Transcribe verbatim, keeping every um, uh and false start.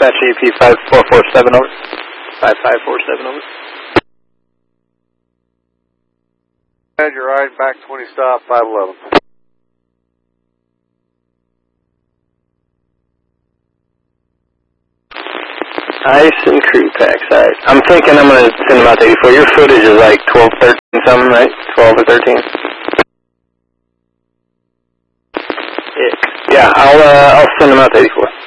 Dispatch E P five four four seven over. five five four seven over. You're riding back twenty stop, five eleven. Ice and crew packs, alright. I'm thinking I'm going to send them out to eighty-four. Your footage is like twelve, thirteen something, right? twelve or thirteen? Yeah, I'll, uh, I'll send them out to eighty-four.